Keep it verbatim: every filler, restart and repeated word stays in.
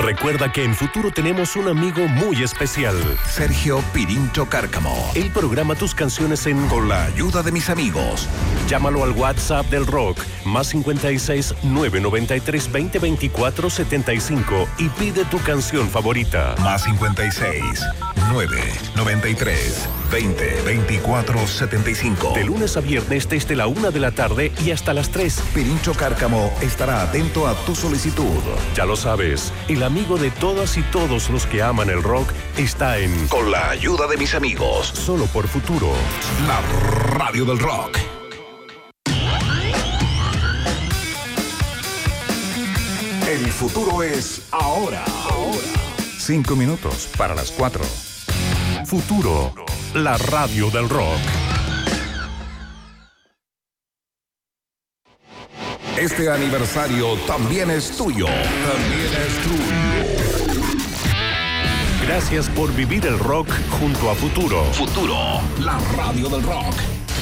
Recuerda que en Futuro tenemos un amigo muy especial. Sergio Pirincho Cárcamo. Él programa tus canciones en Con la ayuda de mis amigos. Llámalo al WhatsApp del rock, más cincuenta y seis, nueve noventa y tres, veinte, veinticuatro, setenta y cinco y pide tu canción favorita. Más cincuenta y seis, nueve noventa y tres, veinte, veinticuatro, setenta y cinco. De lunes a viernes desde la una de la tarde y hasta las tres. Pirincho Cárcamo estará atento a tu solicitud. Ya lo sabes, el amigo de todas y todos los que aman el rock está en Con la ayuda de mis amigos. Solo por Futuro. La radio del rock. El futuro es ahora. Ahora. Cinco minutos para las cuatro. Futuro, la radio del rock. Este aniversario también es tuyo. También es tuyo. Gracias por vivir el rock junto a Futuro. Futuro, la radio del rock.